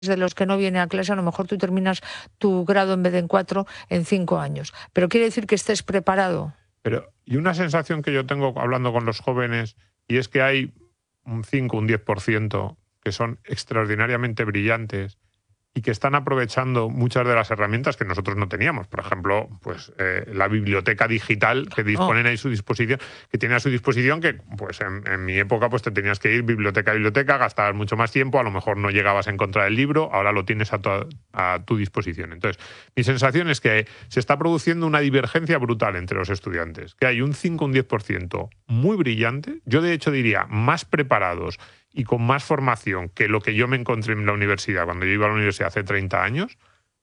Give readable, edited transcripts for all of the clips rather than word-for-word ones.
de los que no viene a clase, a lo mejor tú terminas tu grado en vez de en 4, en 5 años. Pero quiere decir que estés preparado. Y una sensación que yo tengo hablando con los jóvenes, y es que hay un 5, un 10% que son extraordinariamente brillantes y que están aprovechando muchas de las herramientas que nosotros no teníamos. Por ejemplo, pues la biblioteca digital que disponen a su disposición, que tiene a su disposición, que pues en mi época pues te tenías que ir biblioteca a biblioteca, gastabas mucho más tiempo, a lo mejor no llegabas a encontrar el libro, ahora lo tienes a tu disposición. Entonces, mi sensación es que se está produciendo una divergencia brutal entre los estudiantes, que hay un 5 o un 10% muy brillante, yo de hecho diría más preparados y con más formación que lo que yo me encontré en la universidad cuando yo iba a la universidad hace 30 años,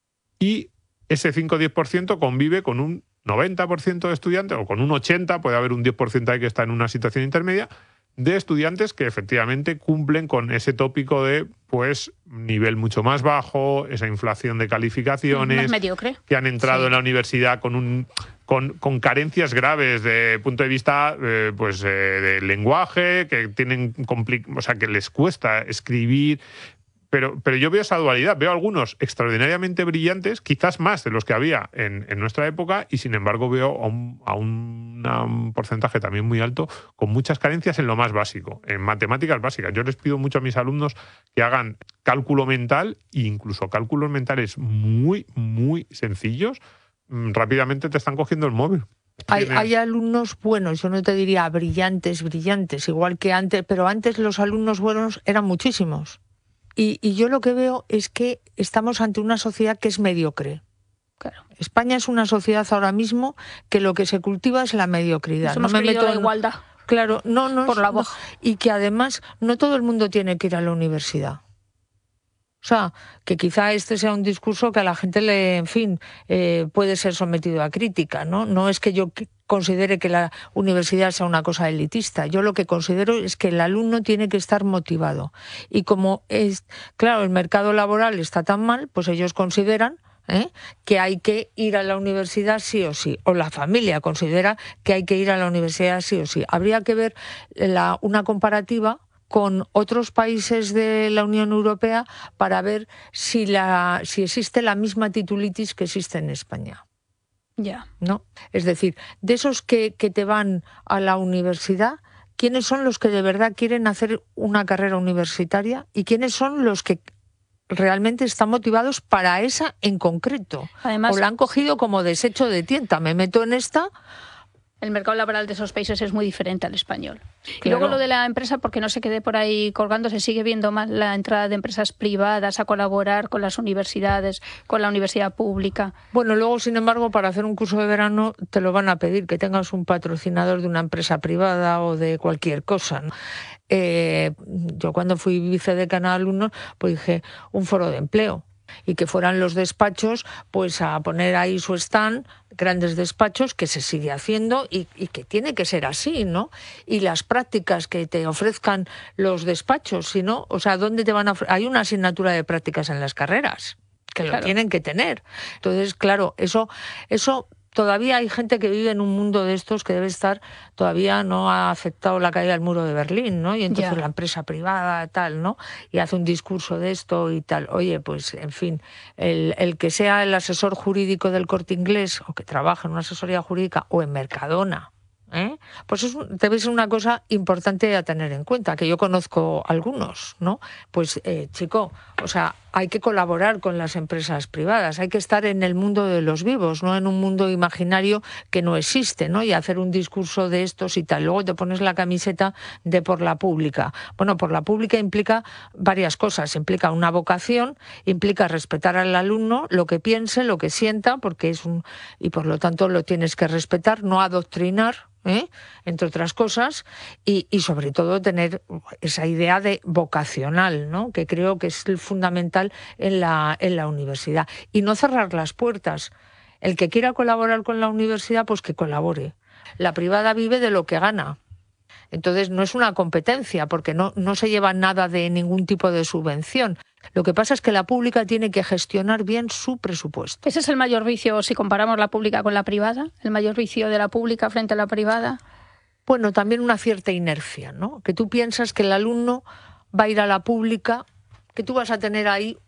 y ese 5 o 10% convive con un 90% de estudiantes, o con un 80%, puede haber un 10% ahí que está en una situación intermedia, de estudiantes que efectivamente cumplen con ese tópico de pues nivel mucho más bajo, esa inflación de calificaciones, más mediocre, que han entrado en la universidad con carencias graves de punto de vista de lenguaje, que tienen que les cuesta escribir. Pero yo veo esa dualidad. Veo algunos extraordinariamente brillantes, quizás más de los que había en nuestra época, y sin embargo veo a un porcentaje también muy alto con muchas carencias en lo más básico, en matemáticas básicas. Yo les pido mucho a mis alumnos que hagan cálculo mental, e incluso cálculos mentales muy, muy sencillos. Rápidamente te están cogiendo el móvil. Hay alumnos buenos, yo no te diría brillantes, igual que antes, pero antes los alumnos buenos eran muchísimos. Y yo lo que veo es que estamos ante una sociedad que es mediocre. Claro. España es una sociedad ahora mismo que lo que se cultiva es la mediocridad. No me meto en la igualdad. Claro, no por la voz. Y que además no todo el mundo tiene que ir a la universidad. O sea, que quizá este sea un discurso que a la gente puede ser sometido a crítica, ¿no? No es que yo considere que la universidad sea una cosa elitista. Yo lo que considero es que el alumno tiene que estar motivado. Y como claro, el mercado laboral está tan mal, pues ellos consideran que hay que ir a la universidad sí o sí, o la familia considera que hay que ir a la universidad sí o sí. Habría que ver una comparativa con otros países de la Unión Europea para ver si existe la misma titulitis que existe en España. Ya. ¿No? Es decir, de esos que te van a la universidad, ¿quiénes son los que de verdad quieren hacer una carrera universitaria? ¿Y quiénes son los que realmente están motivados para esa en concreto? Además, o la han cogido como desecho de tienta, me meto en esta. El mercado laboral de esos países es muy diferente al español. Claro. Y luego lo de la empresa, porque no se quede por ahí colgando, se sigue viendo más la entrada de empresas privadas a colaborar con las universidades, con la universidad pública. Bueno, luego, sin embargo, para hacer un curso de verano te lo van a pedir, que tengas un patrocinador de una empresa privada o de cualquier cosa, ¿no? Yo cuando fui vicedecana de alumnos, pues dije, un foro de empleo. Y que fueran los despachos pues a poner ahí su stand, grandes despachos, que se sigue haciendo y que tiene que ser así, ¿no? Y las prácticas que te ofrezcan los despachos, si no, o sea, ¿dónde te van a hay una asignatura de prácticas en las carreras que claro, lo tienen que tener. Entonces, claro, eso todavía hay gente que vive en un mundo de estos que debe estar, todavía no ha aceptado la caída del muro de Berlín, ¿no? Y entonces la empresa privada, tal, ¿no? Y hace un discurso de esto y tal. Oye, pues, en fin, el que sea el asesor jurídico del Corte Inglés o que trabaje en una asesoría jurídica o en Mercadona, pues eso debe ser una cosa importante a tener en cuenta, que yo conozco algunos, ¿no? Pues, chico, o sea, hay que colaborar con las empresas privadas, hay que estar en el mundo de los vivos, no en un mundo imaginario que no existe, ¿no? Y hacer un discurso de estos y tal. Luego te pones la camiseta de por la pública. Bueno, por la pública implica varias cosas. Implica una vocación, implica respetar al alumno, lo que piense, lo que sienta, porque y por lo tanto lo tienes que respetar, no adoctrinar, entre otras cosas, y sobre todo tener esa idea de vocacional, ¿no? Que creo que es el fundamental en la universidad. Y no cerrar las puertas. El que quiera colaborar con la universidad, pues que colabore. La privada vive de lo que gana. Entonces no es una competencia, porque no se lleva nada de ningún tipo de subvención. Lo que pasa es que la pública tiene que gestionar bien su presupuesto. ¿Ese es el mayor vicio si comparamos la pública con la privada? ¿El mayor vicio de la pública frente a la privada? Bueno, también una cierta inercia, ¿no? Que tú piensas que el alumno va a ir a la pública, que tú vas a tener ahí